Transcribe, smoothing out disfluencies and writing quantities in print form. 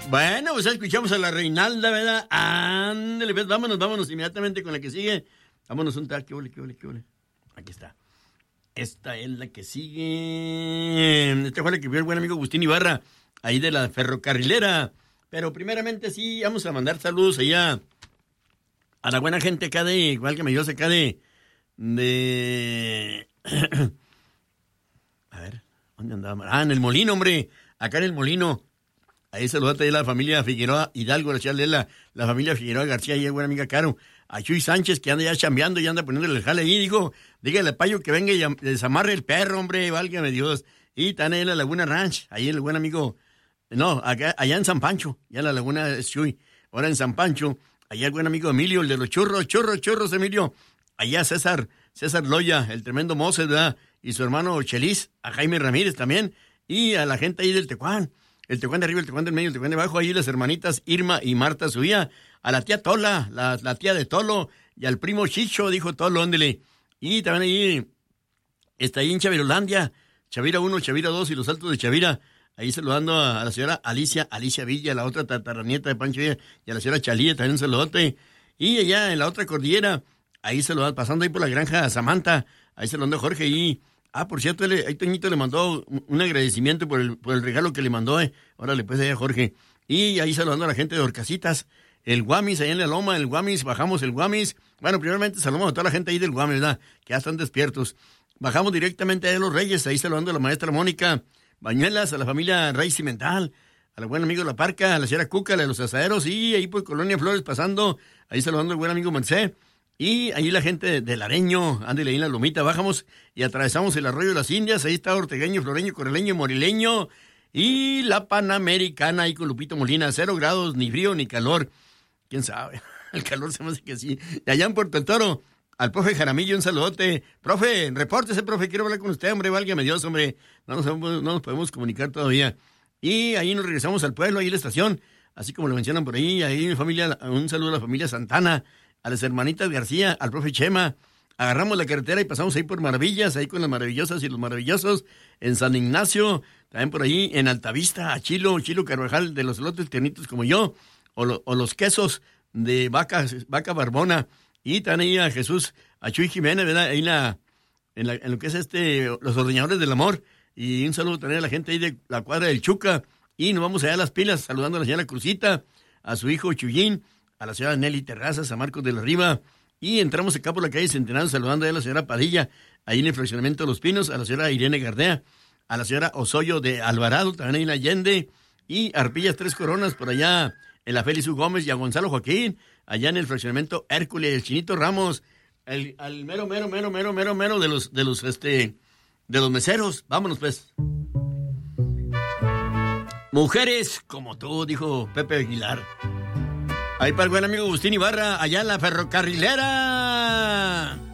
Bueno, pues escuchamos a la Reinalda, ¿verdad? Ándale, pues, vámonos inmediatamente con la que sigue. Vámonos un tal, qué ole. Aquí está. Esta es la que sigue. Esta fue la que vio el buen amigo Agustín Ibarra, ahí de la ferrocarrilera. Pero primeramente sí, vamos a mandar saludos allá a la buena gente acá de, igual que me dio acá de... A ver, ¿dónde andaba? En el Molino, hombre. Acá en el Molino. Ahí saludate de la familia Figueroa Hidalgo, la familia Figueroa García y buena amiga Caro. A Chuy Sánchez, que anda ya chambeando y anda poniéndole el jale ahí, dijo, dígale a Payo que venga y desamarre el perro, hombre, válgame Dios. Y están ahí en la Laguna Ranch, ahí el buen amigo, no, allá en San Pancho, ya en la Laguna es Chuy, ahora en San Pancho, allá el buen amigo Emilio, el de los churros, Emilio. Allá César Loya, el tremendo Moses, ¿verdad? Y su hermano Chelis, a Jaime Ramírez también, y a la gente ahí del Tecuán. El Tecuán de arriba, el Tecuán del medio, el Tecuán de abajo, ahí las hermanitas Irma y Marta subía, a la tía Tola, la tía de Tolo, y al primo Chicho, dijo Tolo, ándele. Y también ahí, está ahí en Chavirolandia, Chavira 1, Chavira 2 y los Altos de Chavira, ahí saludando a la señora Alicia Villa, la otra tataranieta de Pancho Villa, y a la señora Chalía, también un saludote. Y allá en la otra cordillera, ahí saludando, pasando ahí por la granja Samantha, ahí saludando a Jorge y... por cierto, ahí Toñito le mandó un agradecimiento por el regalo que le mandó, Órale, pues, allá Jorge. Y ahí saludando a la gente de Orcasitas, el Guamis, allá en la Loma, el Guamis, bajamos el Guamis. Bueno, primeramente saludamos a toda la gente ahí del Guamis, ¿verdad? Que ya están despiertos. Bajamos directamente a Los Reyes, ahí saludando a la maestra Mónica Bañuelas, a la familia Rey Cimental, al buen amigo La Parca, a la señora Cuca, a los asaderos, y ahí por Colonia Flores pasando, ahí saludando al buen amigo Merced. Y ahí la gente del Areño, ándale ahí en la lomita, bajamos y atravesamos el arroyo de las Indias, ahí está Ortegueño, Floreño, Correleño, Morileño, y la Panamericana, ahí con Lupito Molina, 0 grados, ni frío ni calor, quién sabe, el calor se me hace que sí. Y allá en Puerto El Toro, al profe Jaramillo, un saludote. Profe, repórtese, profe, quiero hablar con usted, hombre, válgame Dios, hombre, no nos podemos comunicar todavía. Y ahí nos regresamos al pueblo, ahí en la estación, así como lo mencionan por ahí mi familia, un saludo a la familia Santana, a las hermanitas García, al profe Chema. Agarramos la carretera y pasamos ahí por Maravillas, ahí con las maravillosas y los maravillosos, en San Ignacio, también por ahí en Altavista, a Chilo Carvajal de los lotes tiernitos como yo, o los quesos de vaca barbona, y también ahí a Jesús, a Chuy Jiménez, ¿verdad? Ahí en lo que es los ordeñadores del amor, y un saludo también a la gente ahí de la cuadra del Chuca, y nos vamos allá a Las Pilas, saludando a la señora Cruzita, a su hijo Chuyín, a la señora Nelly Terrazas, a Marcos de la Riva, y entramos acá por la calle Centenario saludando a la señora Padilla, ahí en el fraccionamiento de Los Pinos, a la señora Irene Gardea, a la señora Osoyo de Alvarado, también ahí en Allende, y Arpillas Tres Coronas por allá en la Félix U. Gómez, y a Gonzalo Joaquín, allá en el fraccionamiento Hércules, el Chinito Ramos, al mero de los meseros. Vámonos pues. Mujeres como tú, dijo Pepe Aguilar. Ahí para el buen amigo Agustín Ibarra, allá en la ferrocarrilera.